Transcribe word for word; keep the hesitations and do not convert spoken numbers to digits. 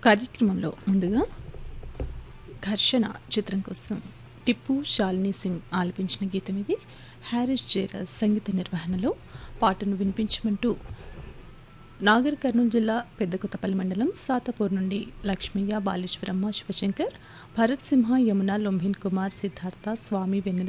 కార్యక్రమంలో ముందుగా ఘర్షణ చిత్రం కోసం టిప్పు శాలిని సింగ్ ఆలపించిన గీతం ఇది. హ్యారిస్ జయరాజ్ సంగీత నిర్వహణలో పాటను వినిపించమంటూ నాగర్ కర్నూలు జిల్లా పెద్దకొత్తపల్లి మండలం సాతపూర్ నుండి లక్ష్మయ్య, బాలేశ్వరమ్మ, శివశంకర్, భరత్ సింహ, యమున, లొంభిన్ కుమార్, సిద్ధార్థ, స్వామి, వెన్నెల